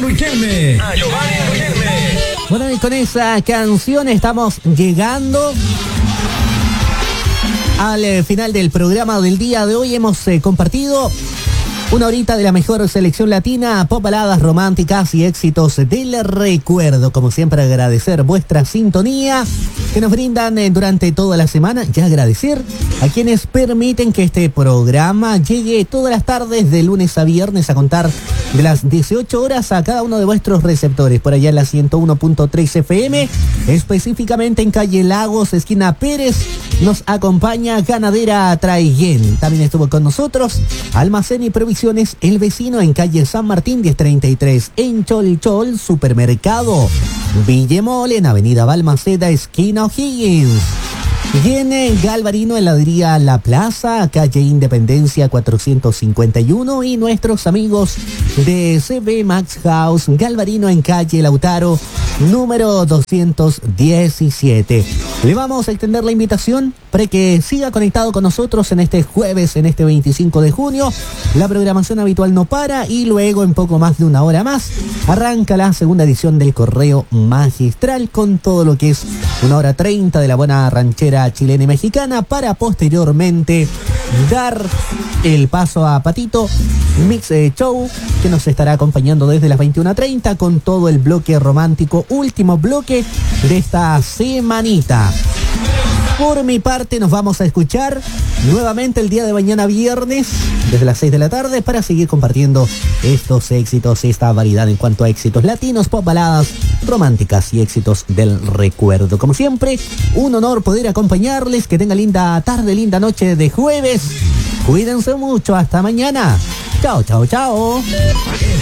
Riquelme. Bueno, y con esa canción estamos llegando al final del programa del día de hoy. Hemos compartido una horita de la mejor selección latina, pop, baladas románticas y éxitos del recuerdo. Como siempre, agradecer vuestra sintonía que nos brindan durante toda la semana y agradecer a quienes permiten que este programa llegue todas las tardes de lunes a viernes a contar de las 18 horas a cada uno de vuestros receptores. Por allá en la 101.3 FM, específicamente en calle Lagos, esquina Pérez, nos acompaña Ganadera Traiguén. También estuvo con nosotros Almacén y Provisiones El Vecino en calle San Martín 1033. En Cholchol, Supermercado Villemol en avenida Balmaceda, esquina O'Higgins. Viene Galvarino, heladería La Plaza, calle Independencia 451. Y nuestros amigos de CB Max House Galvarino en calle Lautaro número 217. Le vamos a extender la invitación para que siga conectado con nosotros en este jueves, en este 25 de junio. La programación habitual no para y luego en poco más de una hora más arranca la segunda edición del Correo Magistral con todo lo que es 1h30 de la buena ranchera chilena y mexicana para posteriormente dar el paso a Patito Mix Show, que nos estará acompañando desde las 21:30 con todo el bloque romántico, último bloque de esta semanita. Por mi parte, nos vamos a escuchar nuevamente el día de mañana viernes desde las 6 de la tarde para seguir compartiendo estos éxitos, esta variedad en cuanto a éxitos latinos, pop, baladas románticas y éxitos del recuerdo. Como siempre, un honor poder acompañarles. Que tengan linda tarde, linda noche de jueves. Cuídense mucho. Hasta mañana. Chao, chao, chao.